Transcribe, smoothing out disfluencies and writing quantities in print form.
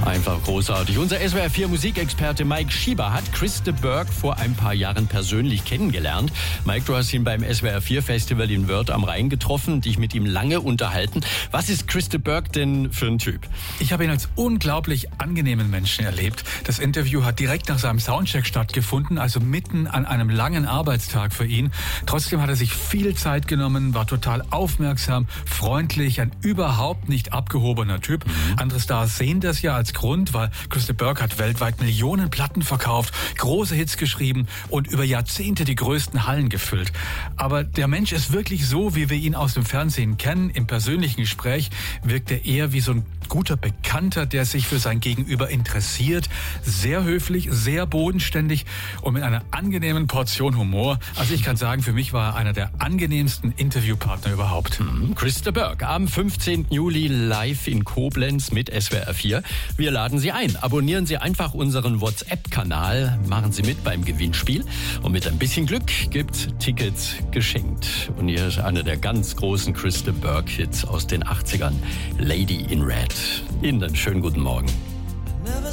Einfach großartig. Unser SWR4 Musikexperte Mike Schieber hat Chris de Burgh vor ein paar Jahren persönlich kennengelernt. Mike, du hast ihn beim SWR4 Festival in Wörth am Rhein getroffen und dich mit ihm lange unterhalten. Was ist Chris de Burgh denn für ein Typ? Ich habe ihn als unglaublich angenehmen Menschen erlebt. Das Interview hat direkt nach seinem Soundcheck stattgefunden, also mitten an einem langen Arbeitstag für ihn. Trotzdem hat er sich viel Zeit genommen, war total aufmerksam, freundlich, ein überhaupt nicht abgehobener Typ. Andere Stars sehen das ja als Grund, weil Chris de Burgh hat weltweit Millionen Platten verkauft, große Hits geschrieben und über Jahrzehnte die größten Hallen gefüllt. Aber der Mensch ist wirklich so, wie wir ihn aus dem Fernsehen kennen. Im persönlichen Gespräch wirkt er eher wie so ein guter Bekannter, der sich für sein Gegenüber interessiert. Sehr höflich, sehr bodenständig und mit einer angenehmen Portion Humor. Also ich kann sagen, für mich war er einer der angenehmsten Interviewpartner überhaupt. Chris de Burgh am 15. Juli live in Koblenz mit SWR4. Wir laden Sie ein. Abonnieren Sie einfach unseren WhatsApp-Kanal. Machen Sie mit beim Gewinnspiel. Und mit ein bisschen Glück gibt's Tickets geschenkt. Und hier ist einer der ganz großen Chris de Burgh-Hits aus den 80ern. Lady in Red. Ihnen einen schönen guten Morgen.